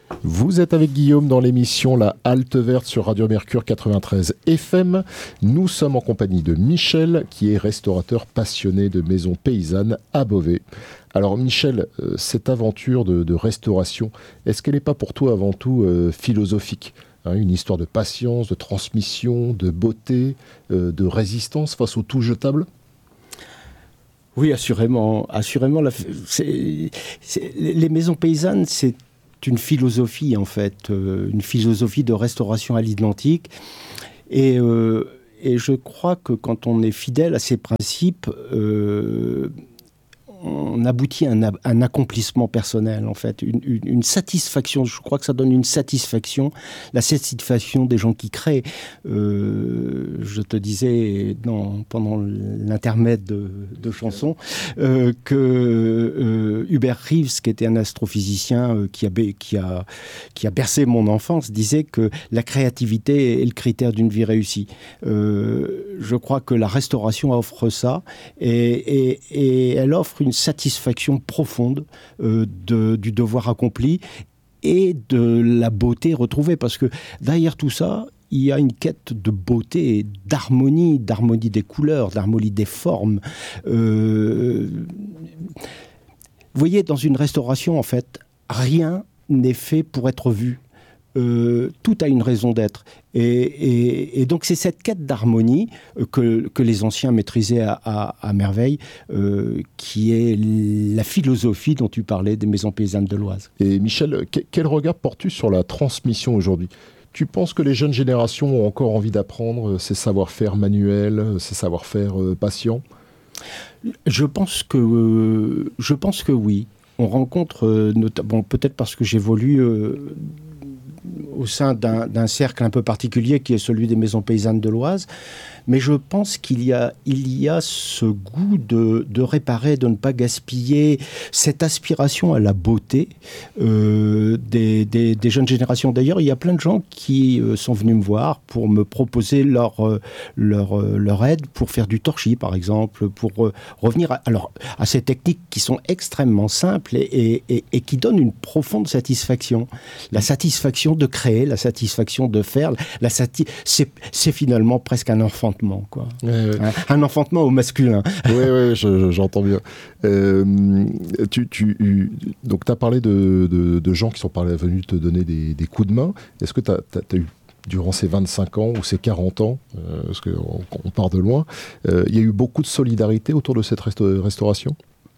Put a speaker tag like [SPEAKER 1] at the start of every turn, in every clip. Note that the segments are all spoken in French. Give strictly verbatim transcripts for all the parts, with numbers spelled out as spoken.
[SPEAKER 1] Vous êtes avec Guillaume dans l'émission La Halte Verte sur Radio Mercure quatre-vingt-treize F M. Nous sommes en compagnie de Michel, qui est restaurateur passionné de maisons paysannes à Beauvais. Alors Michel, euh, cette aventure de, de restauration, est-ce qu'elle n'est pas pour toi avant tout euh, philosophique, hein, une histoire de patience, de transmission, de beauté, euh, de résistance face au tout jetable ?
[SPEAKER 2] Oui, assurément. assurément la, c'est, c'est, les maisons paysannes, c'est une philosophie, en fait, euh, une philosophie de restauration à l'identique. Et, euh, et je crois que quand on est fidèle à ces principes, euh, on aboutit à un, un accomplissement personnel, en fait, une, une, une satisfaction. Je crois que ça donne une satisfaction, la satisfaction des gens qui créent. Euh, je te disais dans, pendant l'intermède de, de chansons euh, que euh, Hubert Reeves, qui était un astrophysicien euh, qui, a, qui, a, qui a bercé mon enfance, disait que la créativité est le critère d'une vie réussie. Euh, je crois que la restauration offre ça, et, et, et elle offre une une satisfaction profonde euh, de, du devoir accompli et de la beauté retrouvée. Parce que derrière tout ça, il y a une quête de beauté, d'harmonie, d'harmonie des couleurs, d'harmonie des formes. Euh... Vous voyez, dans une restauration, en fait, rien n'est fait pour être vu. Euh, tout a une raison d'être. Et, et, et donc c'est cette quête d'harmonie que, que les anciens maîtrisaient à, à, à merveille, euh, qui est la philosophie dont tu parlais des maisons paysannes de l'Oise.
[SPEAKER 1] Et Michel, quel regard portes-tu sur la transmission aujourd'hui ? Tu penses que les jeunes générations ont encore envie d'apprendre ces savoir-faire manuels, ces savoir-faire euh, patients ?
[SPEAKER 2] Je pense que, euh, je pense que oui. On rencontre, euh, notamment, peut-être parce que j'évolue euh, au sein d'un, d'un cercle un peu particulier qui est celui des maisons paysannes de l'Oise, mais je pense qu'il y a, il y a ce goût de, de réparer, de ne pas gaspiller, cette aspiration à la beauté euh, des, des, des jeunes générations. D'ailleurs, il y a plein de gens qui euh, sont venus me voir pour me proposer leur, euh, leur, euh, leur aide pour faire du torchis, par exemple, pour euh, revenir à, alors, à ces techniques qui sont extrêmement simples et, et, et qui donnent une profonde satisfaction. La satisfaction de créer, la satisfaction de faire, la sati- c'est, c'est finalement presque un enfantement. Quoi.
[SPEAKER 1] Ouais, ouais.
[SPEAKER 2] Un, un enfantement au masculin.
[SPEAKER 1] Oui, ouais, je, j'entends bien. Euh, tu, tu, donc, tu as parlé de, de, de gens qui sont venus te donner des, des coups de main. Est-ce que tu as eu, durant ces vingt-cinq ans ou ces quarante ans, euh, parce qu'on on part de loin, il euh, y a eu beaucoup de solidarité autour de cette resta- restauration ?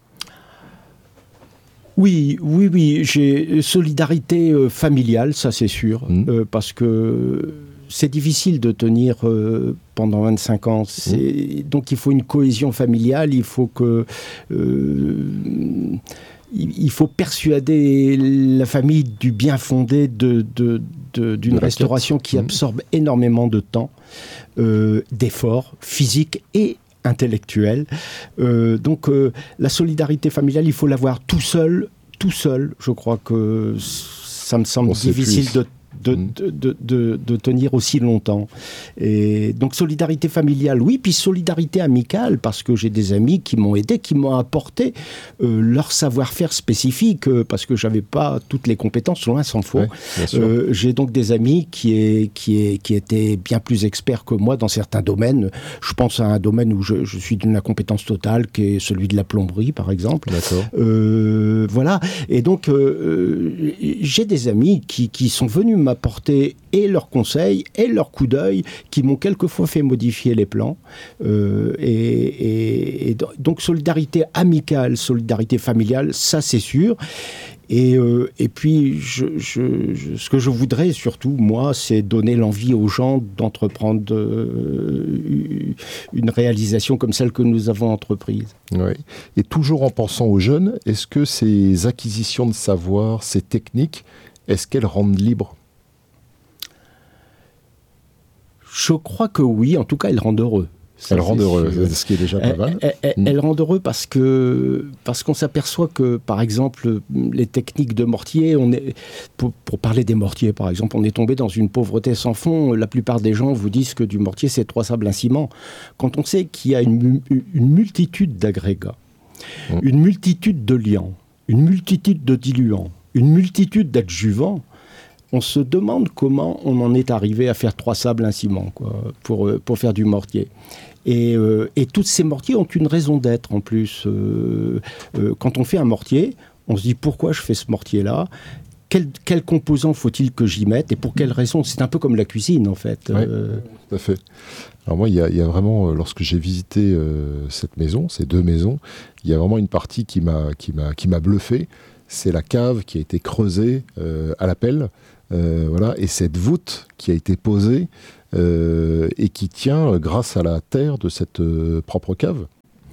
[SPEAKER 2] Oui, oui, oui. J'ai solidarité euh, familiale, ça c'est sûr, mmh. euh, parce que c'est difficile de tenir euh, pendant vingt-cinq ans. C'est... Mmh. Donc il faut une cohésion familiale, il faut que... Euh, il faut persuader la famille du bien fondé de, de, de, d'une de restauration qui mmh. absorbe énormément de temps, euh, d'efforts physiques et intellectuelle. Euh, donc euh, la solidarité familiale, il faut l'avoir tout seul, tout seul. Je crois que ça me semble difficile de, de, mmh. de, de, de, de tenir aussi longtemps. Et donc solidarité familiale, oui, puis solidarité amicale, parce que j'ai des amis qui m'ont aidé, qui m'ont apporté euh, leur savoir-faire spécifique, euh, parce que j'avais pas toutes les compétences, loin s'en faut. Ouais, euh, j'ai donc des amis qui, est, qui, est, qui étaient bien plus experts que moi dans certains domaines. Je pense à un domaine où je, je suis d'une incompétence totale, qui est celui de la plomberie, par exemple.
[SPEAKER 1] D'accord.
[SPEAKER 2] Euh, voilà. Et donc, euh, j'ai des amis qui, qui sont venus m'apporter et leurs conseils et leurs coups d'œil, qui m'ont quelquefois fait modifier les plans. Euh, et, et, et donc, solidarité amicale, solidarité familiale, ça c'est sûr. Et, euh, et puis, je, je, je, ce que je voudrais surtout, moi, c'est donner l'envie aux gens d'entreprendre euh, une réalisation comme celle que nous avons entreprise.
[SPEAKER 1] Oui. Et toujours en pensant aux jeunes, est-ce que ces acquisitions de savoir, ces techniques, est-ce qu'elles rendent libres ?
[SPEAKER 2] Je crois que oui, en tout cas, elles rendent heureux.
[SPEAKER 1] Ça, elles rendent heureux, sûr. Ce qui est déjà pas mal.
[SPEAKER 2] Elles, elles, mmh. elles rendent heureux parce que parce qu'on s'aperçoit que, par exemple, les techniques de mortier, on est pour, pour parler des mortiers, par exemple, on est tombé dans une pauvreté sans fond. La plupart des gens vous disent que du mortier, c'est trois sables, un ciment. Quand on sait qu'il y a une, une multitude d'agrégats, mmh. une multitude de liants, une multitude de diluants, une multitude d'adjuvants, on se demande comment on en est arrivé à faire trois sables, un ciment, quoi, pour, pour faire du mortier. Et, euh, et tous ces mortiers ont une raison d'être, en plus. Euh, euh, quand on fait un mortier, on se dit pourquoi je fais ce mortier-là ? Quel, quel composant faut-il que j'y mette et pour quelle raison ? C'est un peu comme la cuisine, en fait.
[SPEAKER 1] Ouais,
[SPEAKER 2] euh...
[SPEAKER 1] tout à fait. Alors moi, il y a, il y a vraiment, lorsque j'ai visité euh, cette maison, ces deux maisons, il y a vraiment une partie qui m'a, qui m'a, qui m'a bluffé. C'est la cave qui a été creusée euh, à la pelle, euh, voilà, et cette voûte qui a été posée euh, et qui tient grâce à la terre de cette euh, propre cave.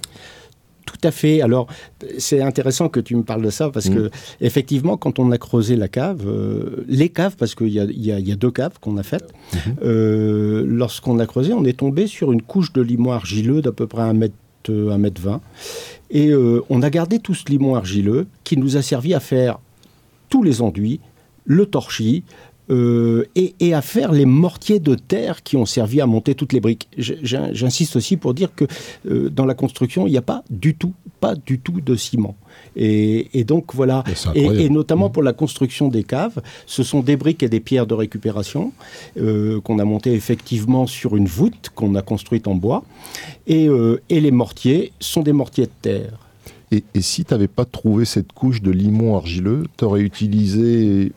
[SPEAKER 2] Tout à fait. Alors, c'est intéressant que tu me parles de ça parce mmh. que, effectivement, quand on a creusé la cave, euh, les caves, parce qu'il y a, y a, y a deux caves qu'on a faites, mmh. euh, lorsqu'on a creusé, on est tombé sur une couche de limon argileux d'à peu près un mètre, un mètre vingt. Et euh, on a gardé tout ce limon argileux qui nous a servi à faire tous les enduits, le torchis, Euh, et, et à faire les mortiers de terre qui ont servi à monter toutes les briques. J'insiste aussi pour dire que euh, dans la construction, il n'y a pas du tout, pas du tout de ciment. Et, et donc voilà, et, et notamment pour la construction des caves, ce sont des briques et des pierres de récupération euh, qu'on a montées effectivement sur une voûte qu'on a construite en bois. Et, euh, et les mortiers sont des mortiers de terre.
[SPEAKER 1] Et, et si tu n'avais pas trouvé cette couche de limon argileux, tu aurais utilisé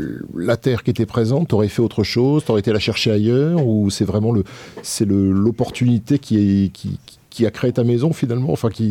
[SPEAKER 1] la terre qui était présente, tu aurais fait autre chose, tu aurais été la chercher ailleurs, ou c'est vraiment le, c'est le, l'opportunité qui, est, qui, qui a créé ta maison finalement, enfin qui...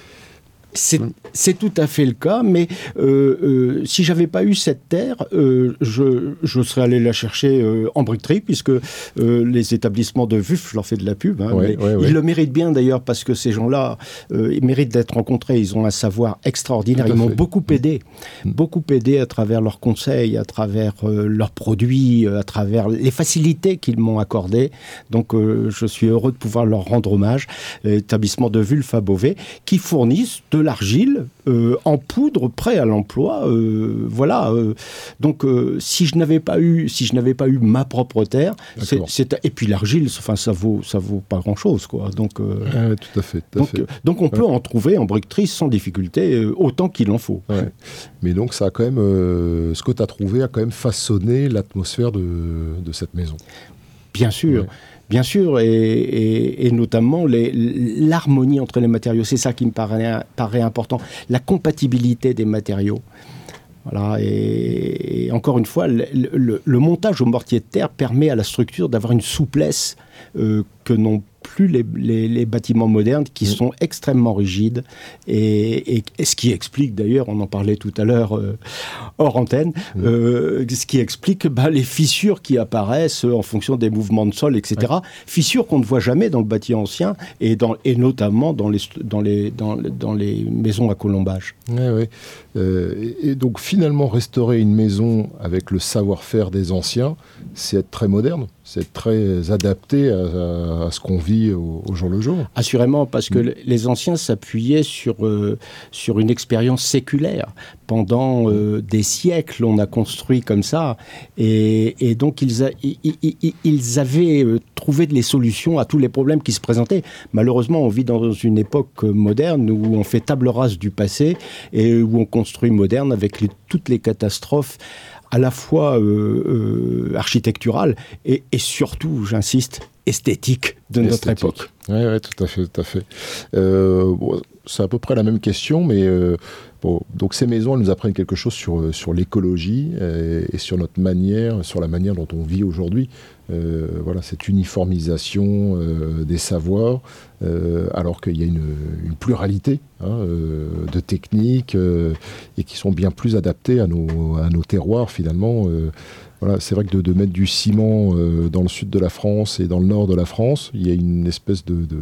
[SPEAKER 2] C'est, c'est tout à fait le cas, mais euh, euh, si j'avais pas eu cette terre, euh, je, je serais allé la chercher euh, en briqueterie, puisque euh, les établissements de V U F, je leur fais de la pub, hein,
[SPEAKER 1] ouais,
[SPEAKER 2] mais
[SPEAKER 1] ouais, ouais.
[SPEAKER 2] ils le méritent bien d'ailleurs, parce que ces gens-là, euh, ils méritent d'être rencontrés, ils ont un savoir extraordinaire, ils m'ont beaucoup aidé, mmh. beaucoup aidé à travers leurs conseils, à travers euh, leurs produits, à travers les facilités qu'ils m'ont accordées, donc euh, je suis heureux de pouvoir leur rendre hommage, l'établissement de V U F à Beauvais, qui fournissent de l'argile euh, en poudre, prêt à l'emploi. Euh, voilà. Euh, donc, euh, si je n'avais pas eu, si je n'avais pas eu ma propre terre, c'est, c'est, et puis l'argile, enfin, ça vaut, ça vaut pas grand-chose, quoi. Donc, euh,
[SPEAKER 1] ouais, tout à fait. Tout à
[SPEAKER 2] donc,
[SPEAKER 1] fait.
[SPEAKER 2] Euh, donc, on ouais. peut en trouver en briqueterie sans difficulté, euh, autant qu'il en faut.
[SPEAKER 1] Ouais. Mais donc, ça a quand même, euh, ce que tu as trouvé a quand même façonné l'atmosphère de, de cette maison.
[SPEAKER 2] Bien sûr. Ouais. Bien sûr, et, et, et notamment les, l'harmonie entre les matériaux, c'est ça qui me paraît, paraît important, la compatibilité des matériaux. Voilà, et, et encore une fois, le, le, le montage au mortier de terre permet à la structure d'avoir une souplesse euh, que n'ont plus les, les, les bâtiments modernes qui mmh. sont extrêmement rigides et, et, et ce qui explique d'ailleurs, on en parlait tout à l'heure euh, hors antenne, mmh. euh, ce qui explique bah, les fissures qui apparaissent en fonction des mouvements de sol, et cetera. Ouais. Fissures qu'on ne voit jamais dans le bâti ancien et, dans, et notamment dans les, dans, les, dans, dans les maisons à colombage.
[SPEAKER 1] Ouais, ouais. Euh, et, et donc finalement restaurer une maison avec le savoir-faire des anciens, c'est être très moderne, c'est être très adapté à, à, à ce qu'on vit Au, au jour le jour.
[SPEAKER 2] Assurément, parce que mmh. les anciens s'appuyaient sur, euh, sur une expérience séculaire. Pendant euh, des siècles, on a construit comme ça. Et, et donc, ils, a, ils, ils, ils avaient euh, trouvé les solutions à tous les problèmes qui se présentaient. Malheureusement, on vit dans une époque moderne où on fait table rase du passé et où on construit moderne avec les, toutes les catastrophes à la fois euh, euh, architecturales et, et surtout, j'insiste, esthétique de
[SPEAKER 1] esthétique.
[SPEAKER 2] Notre époque.
[SPEAKER 1] Oui, ouais, tout à fait, tout à fait. Euh, bon, c'est à peu près la même question, mais euh, bon, donc ces maisons, elles nous apprennent quelque chose sur, sur l'écologie et, et sur notre manière, sur la manière dont on vit aujourd'hui. Euh, voilà, cette uniformisation euh, des savoirs, euh, alors qu'il y a une, une pluralité hein, euh, de techniques euh, et qui sont bien plus adaptées à nos, à nos terroirs finalement. Euh, Voilà, c'est vrai que de, de mettre du ciment euh, dans le sud de la France et dans le nord de la France, il y a une espèce de, de,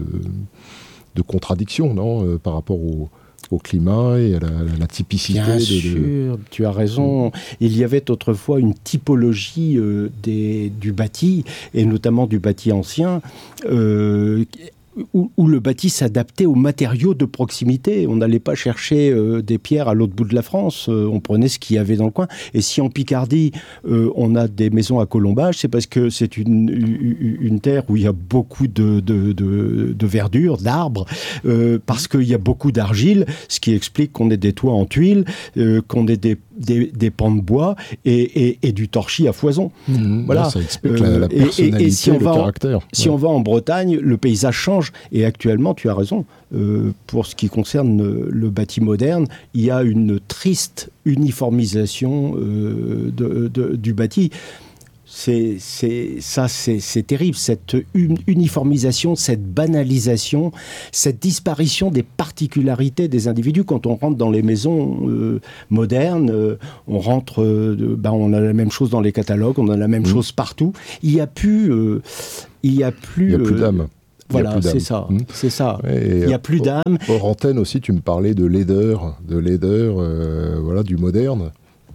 [SPEAKER 1] de contradiction non, euh, par rapport au, au climat et à la, la typicité.
[SPEAKER 2] Bien
[SPEAKER 1] de,
[SPEAKER 2] sûr, de... tu as raison. Il y avait autrefois une typologie euh, des, du bâti, et notamment du bâti ancien, euh, Où, où le bâti s'adaptait aux matériaux de proximité. On n'allait pas chercher euh, des pierres à l'autre bout de la France. Euh, on prenait ce qu'il y avait dans le coin. Et si en Picardie, euh, on a des maisons à colombage, c'est parce que c'est une, une, une terre où il y a beaucoup de, de, de, de verdure, d'arbres, euh, parce qu'il y a beaucoup d'argile, ce qui explique qu'on ait des toits en tuiles, euh, qu'on ait des, des, des pans de bois et, et, et du torchis à foison.
[SPEAKER 1] Mmh,
[SPEAKER 2] voilà.
[SPEAKER 1] Là, ça explique la, la personnalité, et, et, et si le caractère.
[SPEAKER 2] En, si ouais. on va en Bretagne, le paysage change. Et actuellement, tu as raison, euh, pour ce qui concerne le, le bâti moderne, il y a une triste uniformisation euh, de, de, du bâti. C'est, c'est, ça, c'est, c'est terrible, cette uniformisation, cette banalisation, cette disparition des particularités des individus. Quand on rentre dans les maisons euh, modernes, euh, on rentre, euh, ben on a la même chose dans les catalogues, on a la même mmh. chose partout. Il n'y a plus... Euh, il n'y a plus,
[SPEAKER 1] il y a plus d'âme.
[SPEAKER 2] Voilà, c'est ça, mmh. c'est ça.
[SPEAKER 1] Et
[SPEAKER 2] il n'y a plus d'âme.
[SPEAKER 1] Hors antenne aussi, tu me parlais de laideur, de laideur, euh, voilà, du moderne.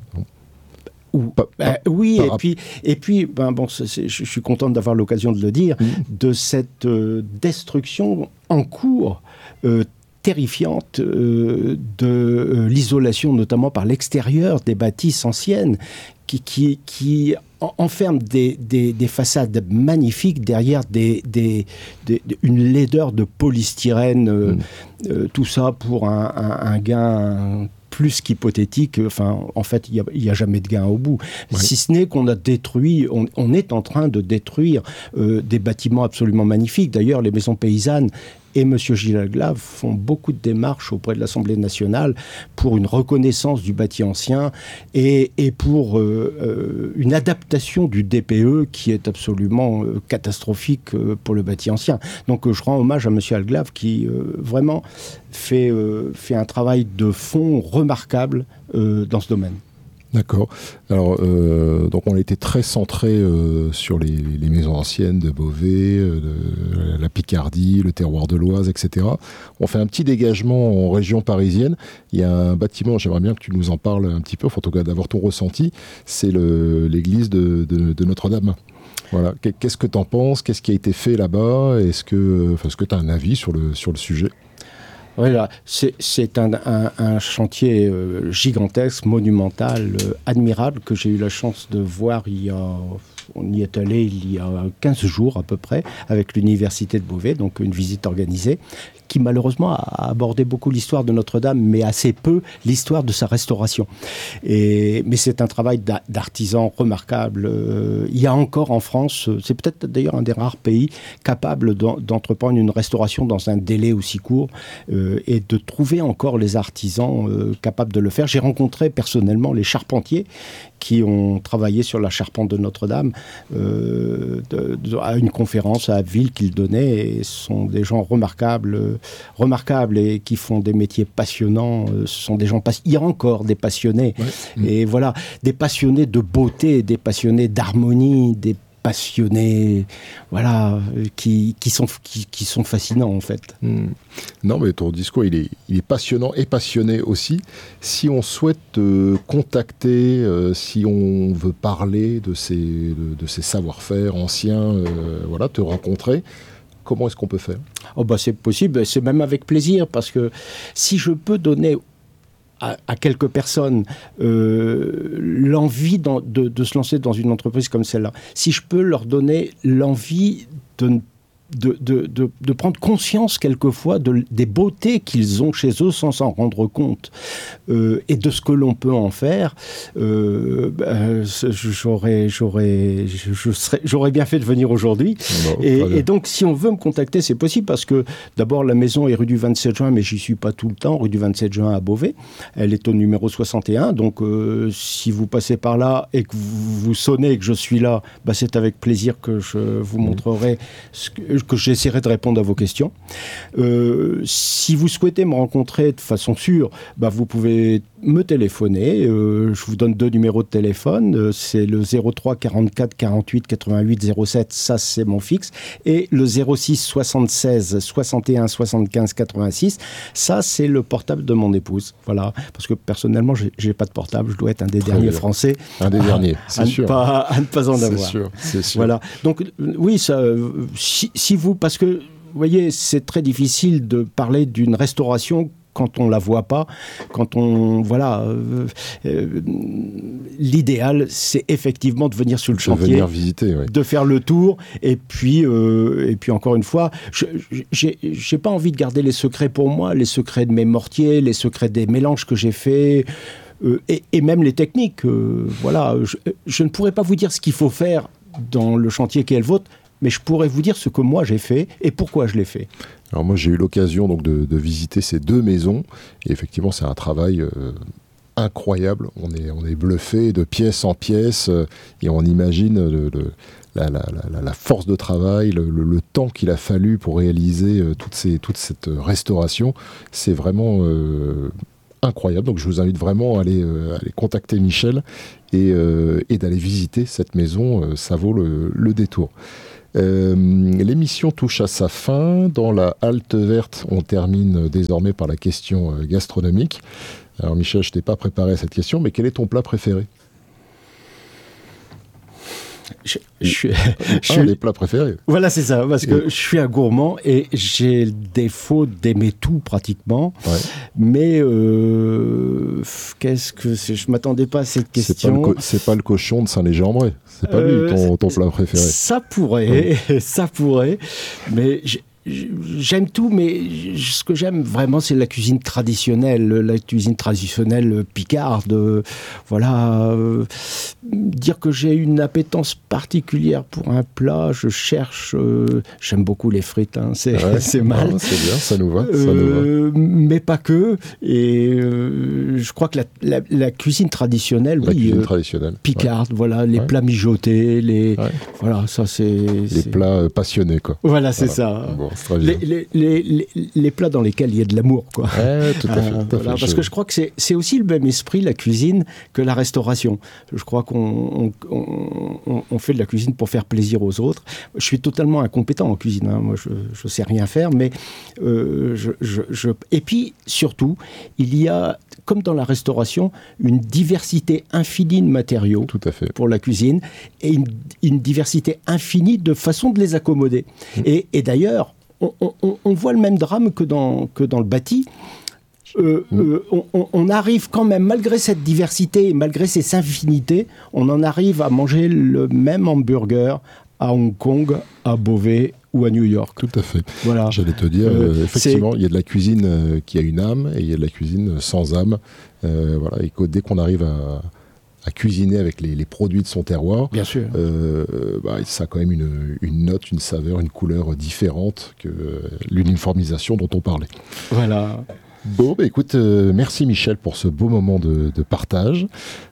[SPEAKER 2] Ou, pa, pa, euh, oui, et puis, et puis ben, bon, c'est, c'est, je suis content d'avoir l'occasion de le dire, mmh. de cette euh, destruction en cours euh, terrifiante euh, de euh, l'isolation, notamment par l'extérieur des bâtisses anciennes, qui, qui, qui enferment des, des, des façades magnifiques derrière des, des, des, une laideur de polystyrène, euh, mmh. euh, tout ça pour un, un, un gain... plus qu'hypothétique, enfin, en fait, il n'y a, a jamais de gain au bout. Oui. Si ce n'est qu'on a détruit, on, on est en train de détruire euh, des bâtiments absolument magnifiques. D'ailleurs, les maisons paysannes et M. Gilles Alglave font beaucoup de démarches auprès de l'Assemblée nationale pour une reconnaissance du bâti ancien et, et pour euh, euh, une adaptation du D P E qui est absolument euh, catastrophique euh, pour le bâti ancien. Donc euh, je rends hommage à M. Alglave qui euh, vraiment fait, euh, fait un travail de fond remarquable euh, dans ce domaine.
[SPEAKER 1] D'accord. Alors, euh, donc on était très centré euh, sur les, les maisons anciennes de Beauvais, euh, de la Picardie, le terroir de l'Oise, et cetera. On fait un petit dégagement en région parisienne. Il y a un bâtiment, j'aimerais bien que tu nous en parles un petit peu, en tout cas d'avoir ton ressenti, c'est le, l'église de, de, de Notre-Dame. Voilà. Qu'est-ce que tu en penses ? Qu'est-ce qui a été fait là-bas ? Est-ce que, enfin, est-ce que tu as un avis sur le, sur le sujet ?
[SPEAKER 2] Voilà, c'est, c'est un, un, un chantier euh, gigantesque, monumental, euh, admirable, que j'ai eu la chance de voir il y a... On y est allé il y a quinze jours à peu près, avec l'université de Beauvais, donc une visite organisée, qui malheureusement a abordé beaucoup l'histoire de Notre-Dame, mais assez peu l'histoire de sa restauration. Et, mais c'est un travail d'artisan remarquable. Euh, il y a encore en France, c'est peut-être d'ailleurs un des rares pays capables d'entreprendre une restauration dans un délai aussi court euh, et de trouver encore les artisans euh, capables de le faire. J'ai rencontré personnellement les charpentiers qui ont travaillé sur la charpente de Notre-Dame euh, de, de, à une conférence à Abbeville qu'ils donnaient, et ce sont des gens remarquables, euh, remarquables et qui font des métiers passionnants. Euh, ce sont des gens passionnés. Il y a encore des passionnés, ouais. et mmh. voilà, des passionnés de beauté, des passionnés d'harmonie, des passionnés, voilà, qui, qui, sont, qui, qui sont fascinants en fait.
[SPEAKER 1] Mmh. Non, mais ton discours, il est, il est passionnant et passionné aussi. Si on souhaite te contacter, euh, si on veut parler de ces, de, de ces savoir-faire anciens, euh, voilà, te rencontrer, comment est-ce qu'on peut faire ?
[SPEAKER 2] Oh bah c'est possible, c'est même avec plaisir, parce que si je peux donner À, à quelques personnes euh, l'envie de, de se lancer dans une entreprise comme celle-là, si je peux leur donner l'envie de, de, de, de, de prendre conscience quelquefois de, des beautés qu'ils ont chez eux sans s'en rendre compte, euh, et de ce que l'on peut en faire, euh, ben, j'aurais, j'aurais, je serais, j'aurais bien fait de venir aujourd'hui. Bon, et, et donc, si on veut me contacter, c'est possible, parce que d'abord, la maison est rue du vingt-sept juin, mais j'y suis pas tout le temps, rue du vingt-sept juin à Beauvais. Elle est au numéro soixante et un, donc euh, si vous passez par là et que vous, vous sonnez et que je suis là, ben, c'est avec plaisir que je vous montrerai ce que, que j'essaierai de répondre à vos questions. Euh, si vous souhaitez me rencontrer de façon sûre, bah vous pouvez me téléphoner. Euh, je vous donne deux numéros de téléphone. Euh, c'est le zéro trois quarante-quatre quarante-huit quatre-vingt-huit zéro sept, ça c'est mon fixe. Et le zéro six soixante-seize soixante et un soixante-quinze quatre-vingt-six, ça c'est le portable de mon épouse. Voilà. Parce que personnellement, j'ai, j'ai pas de portable. Je dois être un des Très derniers bien. Français.
[SPEAKER 1] Un des derniers, c'est
[SPEAKER 2] à
[SPEAKER 1] sûr.
[SPEAKER 2] Ne pas, à ne pas en
[SPEAKER 1] c'est
[SPEAKER 2] avoir.
[SPEAKER 1] Sûr, c'est sûr.
[SPEAKER 2] Voilà. Donc, oui, ça, si, si vous, parce que, vous voyez, c'est très difficile de parler d'une restauration quand on ne la voit pas, quand on... Voilà. Euh, euh, l'idéal, c'est effectivement de venir sur le chantier. De
[SPEAKER 1] venir visiter, oui.
[SPEAKER 2] De faire le tour. Et puis, euh, et puis encore une fois, je n'ai pas envie de garder les secrets pour moi, les secrets de mes mortiers, les secrets des mélanges que j'ai faits. euh, et, et même les techniques. Euh, voilà, je, je ne pourrais pas vous dire ce qu'il faut faire dans le chantier qui est le vôtre, mais je pourrais vous dire ce que moi j'ai fait et pourquoi je l'ai fait.
[SPEAKER 1] Alors moi j'ai eu l'occasion donc de, de visiter ces deux maisons et effectivement c'est un travail euh, incroyable. On est, on est bluffé de pièce en pièce euh, et on imagine le, le, la, la, la, la force de travail, le, le, le temps qu'il a fallu pour réaliser euh, toutes ces, toute cette restauration. C'est vraiment euh, incroyable. Donc je vous invite vraiment à aller, euh, à aller contacter Michel et, euh, et d'aller visiter cette maison. Euh, ça vaut le, le détour. Euh, l'émission touche à sa fin. Dans la halte verte, on termine désormais par la question euh, gastronomique. Alors Michel, je t'ai pas préparé à cette question, mais quel est ton plat préféré ?
[SPEAKER 2] Je, je suis,
[SPEAKER 1] je suis... Un des plats préférés.
[SPEAKER 2] Voilà, c'est ça, parce que et... je suis un gourmand et j'ai le défaut d'aimer tout pratiquement. Ouais. Mais euh, qu'est-ce que c'est ? Je m'attendais pas à cette question.
[SPEAKER 1] C'est pas le, co- c'est pas le cochon de Saint-Léger-en-Bray. C'est pas euh, lui ton, ton plat préféré.
[SPEAKER 2] Ça pourrait, ouais. ça pourrait. Mais j'ai... J'aime tout, mais ce que j'aime vraiment, c'est la cuisine traditionnelle, la cuisine traditionnelle picarde. Voilà. Euh, dire que j'ai une appétence particulière pour un plat, je cherche. Euh, j'aime beaucoup les frites, hein, c'est, ouais, c'est mal.
[SPEAKER 1] Non, c'est bien, ça nous va. Ça
[SPEAKER 2] euh,
[SPEAKER 1] nous va.
[SPEAKER 2] Mais pas que. Et euh, je crois que la, la, la cuisine traditionnelle,
[SPEAKER 1] la
[SPEAKER 2] oui,
[SPEAKER 1] cuisine
[SPEAKER 2] euh,
[SPEAKER 1] traditionnelle,
[SPEAKER 2] picarde,
[SPEAKER 1] ouais.
[SPEAKER 2] voilà, les ouais. plats mijotés, les, ouais. voilà, ça c'est.
[SPEAKER 1] Les
[SPEAKER 2] c'est...
[SPEAKER 1] plats passionnés, quoi.
[SPEAKER 2] Voilà, c'est voilà. ça.
[SPEAKER 1] Bon.
[SPEAKER 2] Les, les, les, les, les plats dans lesquels il y a de l'amour, quoi.
[SPEAKER 1] Ouais, tout à fait.
[SPEAKER 2] Euh,
[SPEAKER 1] tout à
[SPEAKER 2] voilà,
[SPEAKER 1] fait
[SPEAKER 2] parce
[SPEAKER 1] je...
[SPEAKER 2] que je crois que c'est, c'est aussi le même esprit, la cuisine, que la restauration. Je crois qu'on on, on, on fait de la cuisine pour faire plaisir aux autres. Je suis totalement incompétent en cuisine. Hein. Moi, je ne sais rien faire, mais euh, je, je, je... Et puis, surtout, il y a, comme dans la restauration, une diversité infinie de matériaux
[SPEAKER 1] tout à fait.
[SPEAKER 2] Pour la cuisine et une, une diversité infinie de façons de les accommoder. Mmh. Et, et d'ailleurs, On, on, on voit le même drame que dans, que dans le bâti. Euh, mmh. euh, on, on arrive quand même, malgré cette diversité et malgré ces infinités, on en arrive à manger le même hamburger à Hong Kong, à Beauvais ou à New York.
[SPEAKER 1] Tout à fait.
[SPEAKER 2] Voilà.
[SPEAKER 1] J'allais te dire, euh, euh, effectivement, c'est... il y a de la cuisine euh, qui a une âme et il y a de la cuisine sans âme. Euh, voilà, et que dès qu'on arrive à... à cuisiner avec les, les produits de son terroir,
[SPEAKER 2] bien sûr,
[SPEAKER 1] euh, bah, ça a quand même une, une note, une saveur, une couleur différente que l'uniformisation dont on parlait.
[SPEAKER 2] Voilà.
[SPEAKER 1] Bon, bah écoute, euh, merci Michel pour ce beau moment de, de partage.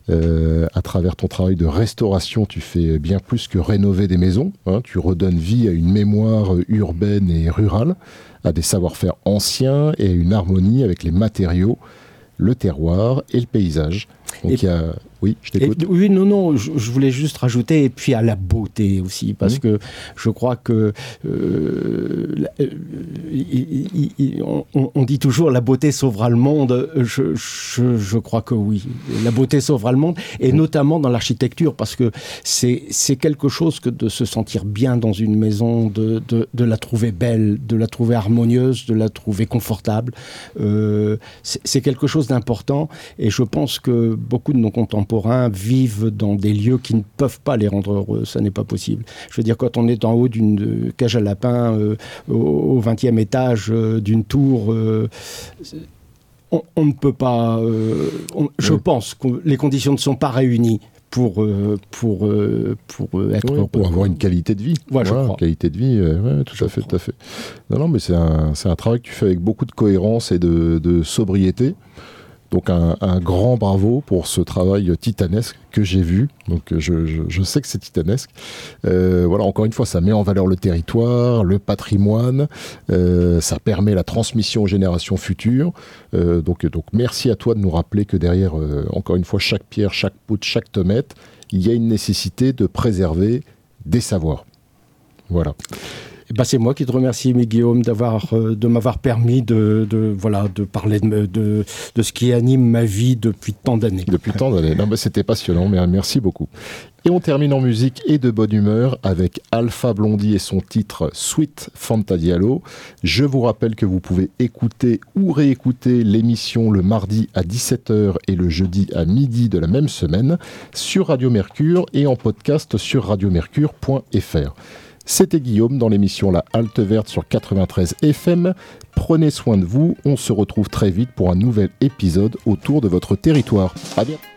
[SPEAKER 1] Euh, à travers ton travail de restauration, tu fais bien plus que rénover des maisons. Hein, tu redonnes vie à une mémoire urbaine et rurale, à des savoir-faire anciens et à une harmonie avec les matériaux, le terroir et le paysage. Donc il y a... Oui, je t'écoute.
[SPEAKER 2] Et, oui, non, non, je, je voulais juste rajouter, et puis à la beauté aussi, parce mmh. que je crois que euh, euh, il, il, on, on dit toujours la beauté sauvera le monde. Je, je, je crois que oui, la beauté sauvera le monde, et mmh. notamment dans l'architecture, parce que c'est, c'est quelque chose que de se sentir bien dans une maison, de, de, de la trouver belle, de la trouver harmonieuse, de la trouver confortable. Euh, c'est, c'est quelque chose d'important, et je pense que beaucoup de nos contemporains vivent dans des lieux qui ne peuvent pas les rendre heureux, ça n'est pas possible. Je veux dire, quand on est en haut d'une cage à lapins, euh, au vingtième étage euh, d'une tour, euh, on, on ne peut pas... Euh, on, je oui. pense que les conditions ne sont pas réunies pour, euh, pour, euh, pour être
[SPEAKER 1] oui,
[SPEAKER 2] heureux.
[SPEAKER 1] Pour avoir une qualité de vie.
[SPEAKER 2] Ouais,
[SPEAKER 1] voilà,
[SPEAKER 2] je crois.
[SPEAKER 1] Une qualité de vie, euh, ouais, tout je à fait, crois. tout à fait. Non, non, mais c'est un, c'est un travail que tu fais avec beaucoup de cohérence et de, de sobriété. Donc un, un grand bravo pour ce travail titanesque que j'ai vu. Donc je, je, je sais que c'est titanesque. Euh, voilà, encore une fois, ça met en valeur le territoire, le patrimoine. Euh, ça permet la transmission aux générations futures. Euh, donc, donc merci à toi de nous rappeler que derrière, euh, encore une fois, chaque pierre, chaque poutre, chaque tomate, il y a une nécessité de préserver des savoirs. Voilà.
[SPEAKER 2] Ben c'est moi qui te remercie, Guillaume, d'avoir, euh, de m'avoir permis de, de, voilà, de parler de, de, de ce qui anime ma vie depuis tant d'années.
[SPEAKER 1] Depuis tant d'années. Non, ben c'était passionnant, mais merci beaucoup. Et on termine en musique et de bonne humeur avec Alpha Blondy et son titre Sweet Fanta Diallo. Je vous rappelle que vous pouvez écouter ou réécouter l'émission le mardi à dix-sept heures et le jeudi à midi de la même semaine sur Radio Mercure et en podcast sur radiomercure point f r. C'était Guillaume dans l'émission La Halte Verte sur quatre-vingt-treize F M. Prenez soin de vous, on se retrouve très vite pour un nouvel épisode autour de votre territoire. À bientôt.